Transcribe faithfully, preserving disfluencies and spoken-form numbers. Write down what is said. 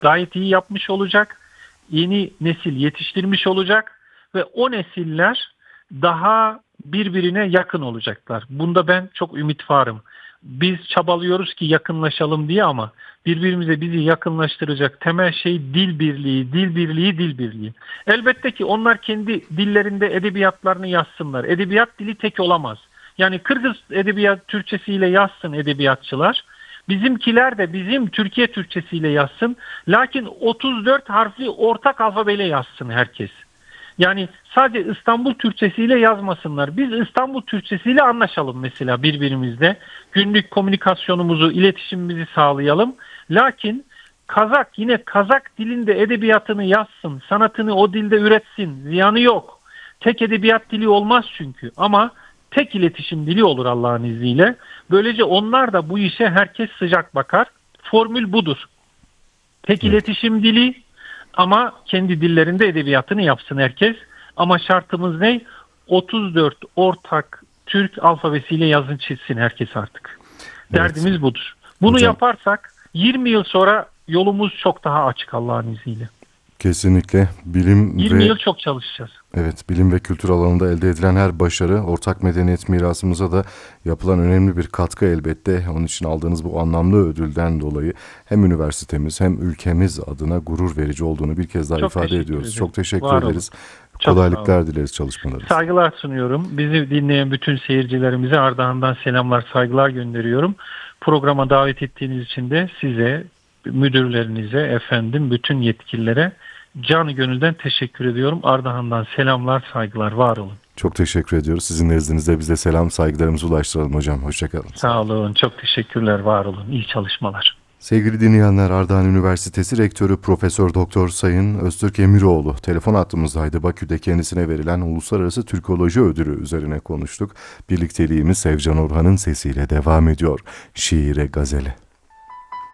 gayet iyi yapmış olacak. Yeni nesil yetiştirmiş olacak ve o nesiller daha birbirine yakın olacaklar. Bunda ben çok ümit varım. Biz çabalıyoruz ki yakınlaşalım diye ama birbirimize bizi yakınlaştıracak temel şey dil birliği, dil birliği, dil birliği. Elbette ki onlar kendi dillerinde edebiyatlarını yazsınlar. Edebiyat dili tek olamaz. Yani Kırgız edebiyat Türkçesiyle yazsın edebiyatçılar. Bizimkiler de bizim Türkiye Türkçesiyle yazsın. Lakin otuz dört harfli ortak alfabeyle yazsın herkes. Yani sadece İstanbul Türkçesiyle yazmasınlar. Biz İstanbul Türkçesiyle anlaşalım mesela birbirimizle. Günlük komünikasyonumuzu, iletişimimizi sağlayalım. Lakin Kazak yine Kazak dilinde edebiyatını yazsın, sanatını o dilde üretsin. Ziyanı yok. Tek edebiyat dili olmaz çünkü ama tek iletişim dili olur Allah'ın izniyle. Böylece onlar da bu işe herkes sıcak bakar. Formül budur. Tek Evet. iletişim dili ama kendi dillerinde edebiyatını yapsın herkes. Ama şartımız ne? otuz dört ortak Türk alfabesiyle yazın çizsin herkes artık. Derdimiz Evet. budur. Bunu Hocam, yaparsak yirmi yıl sonra yolumuz çok daha açık Allah'ın izniyle. kesinlikle bilim yirmi ve yıl çok çalışacağız. evet, bilim ve kültür alanında elde edilen her başarı ortak medeniyet mirasımıza da yapılan önemli bir katkı elbette. Onun için aldığınız bu anlamlı ödülden dolayı hem üniversitemiz hem ülkemiz adına gurur verici olduğunu bir kez daha Çok ifade teşekkür ediyoruz. ederim. Çok teşekkür Var olun. ederiz. Çok sağ olun. Kolaylıklar dileriz çalışmalarınız. Saygılar sunuyorum. Bizi dinleyen bütün seyircilerimize Ardahan'dan selamlar, saygılar gönderiyorum. Programa davet ettiğiniz için de size, müdürlerinize, efendim bütün yetkililere canı gönülden teşekkür ediyorum. Ardahan'dan selamlar, saygılar, var olun. Çok teşekkür ediyoruz. Sizin nezdinizde bize selam, saygılarımızı ulaştıralım hocam. Hoşçakalın. Sağ olun, çok teşekkürler, var olun. İyi çalışmalar. Sevgili dinleyenler, Ardahan Üniversitesi Rektörü Profesör Doktor Sayın Öztürk Emiroğlu telefon hattımızdaydı. Bakü'de kendisine verilen Uluslararası Türkoloji Ödülü üzerine konuştuk. Birlikteliğimiz Sevcan Orhan'ın sesiyle devam ediyor. Şiire gazele.